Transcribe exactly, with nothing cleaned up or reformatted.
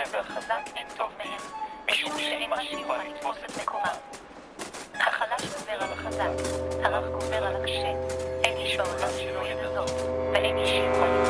והחזק אין טוב מהם, משום שאין מה שיכול לתפוס את מקומם. החלש גובר על החזק, הרך גובר על הקשה, אין איש בעולם שלא ידעו, ואין איש שיכול